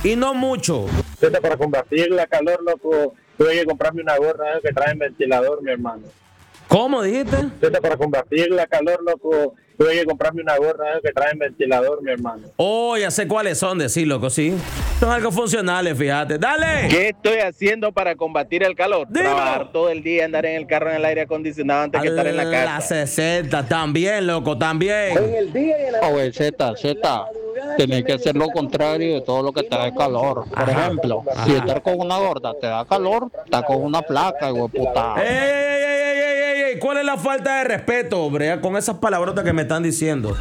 y no mucho. Para combatir la calor, loco, tuve que comprarme una gorra que trae ventilador, mi hermano. ¿Cómo dijiste? Para combatir la calor, loco, tuve que comprarme una gorra que trae ventilador, mi hermano. Oh, ya sé cuáles son, decir, loco, sí. Son algo funcionales, fíjate. ¡Dale! ¿Qué estoy haciendo para combatir el calor? Dilo. Trabajar todo el día, andar en el carro en el aire acondicionado antes que estar en la casa. La 60, también, loco, también. Oye, Z, tenés que hacer lo contrario de todo lo que te da calor. Por ejemplo, si estar con una gorda te da calor, estás con una placa, güey, puta. ¡Ey! ¿Cuál es la falta de respeto, hombre? Con esas palabrotas que me están diciendo.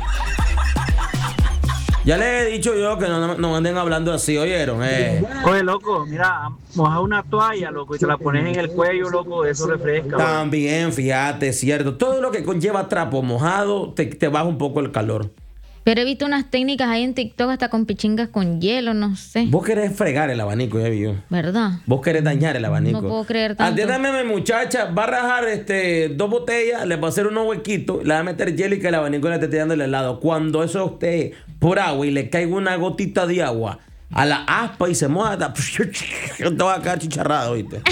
Ya les he dicho yo que no anden hablando así, ¿oyeron? Oye, loco, mira, moja una toalla, loco, y te la pones en el cuello, loco, eso refresca. También, fíjate, cierto. Todo lo que conlleva trapo mojado te baja un poco el calor. Pero he visto unas técnicas ahí en TikTok hasta con pichingas con hielo, no sé. Vos querés fregar el abanico, ya vi yo. ¿Verdad? Vos querés dañar el abanico. No puedo creer tanto. Atiéndame, mi muchacha, va a rajar 2 botellas, le va a hacer unos huequitos, le va a meter hielo y que el abanico le esté tirando el helado. Cuando eso esté por agua y le caiga una gotita de agua a la aspa y se moja, te va a quedar chicharrado, ¿viste?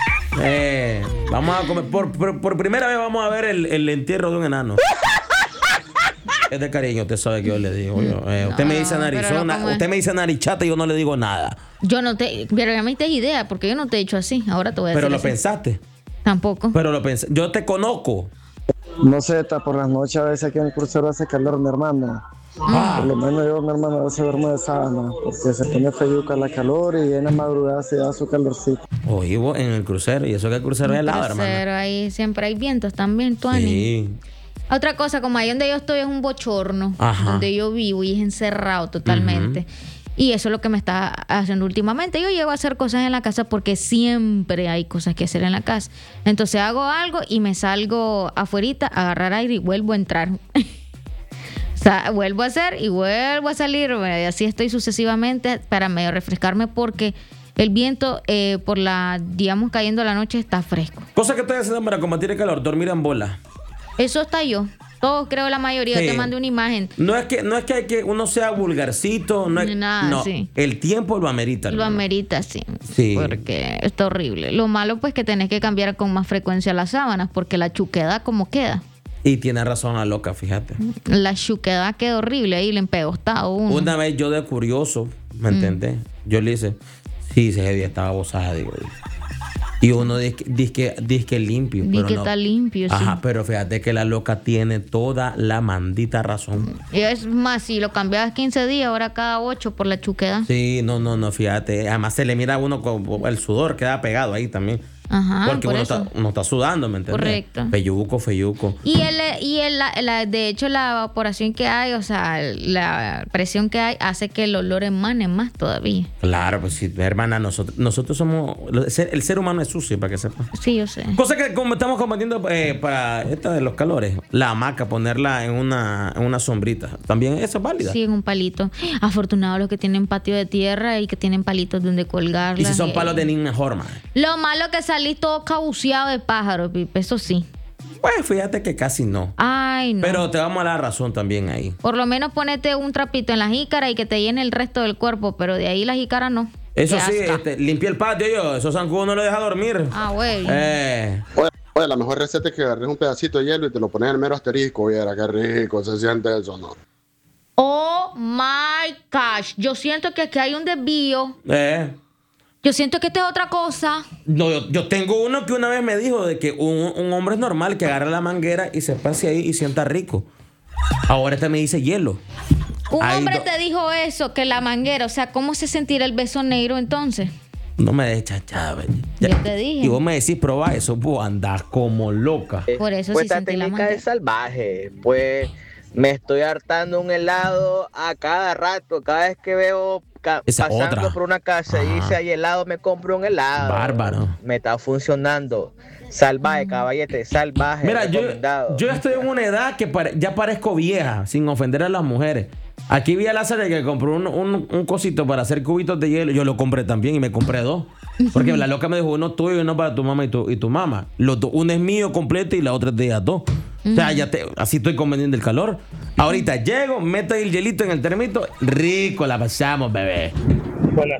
Vamos a comer. Por primera vez vamos a ver el entierro de un enano. Es de cariño, usted sabe que yo le digo. Usted me dice narizona, usted me dice narichata y yo no le digo nada. Pero ya me diste idea, porque yo no te he dicho así. Ahora te voy a decir. Pero lo así. pensaste. Tampoco. Pero lo pensé. Yo te conozco. No sé, está por las noches a veces aquí en el crucero hace calor, mi hermano. Por lo menos yo, mi hermano, a veces duermo de sábana, porque se pone feyuca la calor y en la madrugada se da su calorcito. Oye, vos en el crucero, y eso que el crucero es helado, hermano. Pero ahí siempre hay vientos también, Tuani. Sí. Otra cosa, como ahí donde yo estoy es un bochorno, donde yo vivo y es encerrado totalmente. Y eso es lo que me está haciendo últimamente. Yo llego a hacer cosas en la casa porque siempre hay cosas que hacer en la casa. Entonces hago algo y me salgo afuerita a agarrar aire y vuelvo a entrar. O sea, vuelvo a hacer y vuelvo a salir. Y así estoy sucesivamente para medio refrescarme porque el viento por digamos, cayendo la noche está fresco. Cosa que estoy haciendo para combatir el calor, dormir en bola. Eso está yo. Todos, creo, la mayoría. Sí. Te mandé una imagen. No es que hay que uno sea vulgarcito. No, sí. El tiempo lo amerita. Lo amerita, sí. Porque está horrible. Lo malo, pues, que tenés que cambiar con más frecuencia las sábanas porque la chuqueda como queda. Y tiene razón la loca, fíjate. La chuqueda queda horrible ahí, le empegostado uno. Una vez yo de curioso, ¿me entendés? Yo le hice, sí, ese día estaba bozada, digo. Y uno dice que limpio. Dice que no está limpio, sí. Ajá, pero fíjate que la loca tiene toda la maldita razón. Y es más, si lo cambiabas 15 días, ahora cada 8 por la chuqueda. Sí, no, fíjate. Además se le mira a uno con el sudor, queda pegado ahí también. Ajá, porque uno está sudando, ¿me entiendes? Correcto. Feyuco. De hecho, la evaporación que hay, o sea, la presión que hay, hace que el olor emane más todavía. Claro, pues sí, hermana, nosotros somos... El ser humano es sucio, para que sepa. Sí, yo sé. Cosa que como estamos combatiendo para esta de los calores, la hamaca, ponerla en una sombrita. También eso es válida. Sí, en un palito. Afortunados los que tienen patio de tierra y que tienen palitos donde colgarla. Y si son palos de niño, mejor, man. Lo malo que salís todo cabuceado de pájaros, Pipe, eso sí. Pues fíjate que casi no. Ay, no. Pero te vamos a dar razón también ahí. Por lo menos ponete un trapito en la jícara y que te llene el resto del cuerpo, pero de ahí la jícara no. Eso sí, limpié el patio yo. Esos zancudos no lo deja dormir. Ah, güey. Oye, la mejor receta es que agarres un pedacito de hielo y te lo pones en el mero asterisco. Viera qué rico se siente eso, ¿no? Oh my gosh. Yo siento que aquí hay un desvío. Yo siento que esto es otra cosa. No, yo tengo uno que una vez me dijo de que un hombre es normal que agarra la manguera y se pase ahí y sienta rico. Ahora me dice hielo. Un hombre te dijo eso, que la manguera, o sea, ¿cómo se sentirá el beso negro entonces? No me des chachada, Yo te dije. Y vos me decís, probá eso, vos andás como loca. Por eso pues sí sentí la técnica manguera. es salvaje. Pues me estoy hartando un helado a cada rato. Cada vez que veo pasando por una casa y dice hay helado, me compro un helado. Bárbaro. Me está funcionando. Salvaje, caballete, salvaje. Mira, yo ya estoy en una edad que ya parezco vieja, sin ofender a las mujeres. Aquí vi a Lázaro que compró un cosito para hacer cubitos de hielo. Yo lo compré también y me compré 2. Porque la loca me dijo, uno tuyo y uno para tu mamá y tu mamá. Uno es mío completo y la otra es de ellas 2. O sea, así estoy conveniendo el calor. Ahorita llego, meto el hielito en el termito. Rico, la pasamos, bebé.